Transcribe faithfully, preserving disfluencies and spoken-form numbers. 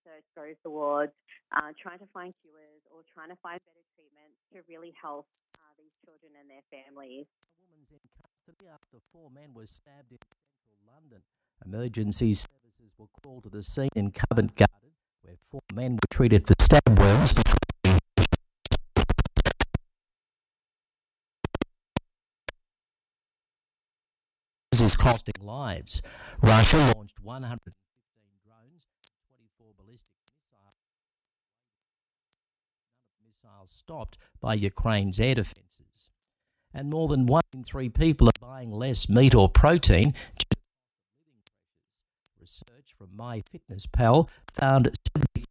research goes towards uh, trying to find cures or trying to find better treatments to really help uh, these children and their families. A woman's in custody after four men were stabbed in central London. Emergency services were called to the scene in Covent Garden, where four men were treated for stab wounds. This is costing lives. Russia launched one hundred fifteen drones and twenty-four ballistic missiles. None of the missiles stopped by Ukraine's air defences. And more than one in three people are buying less meat or protein due to living pressures. Research from MyFitnessPal found seventy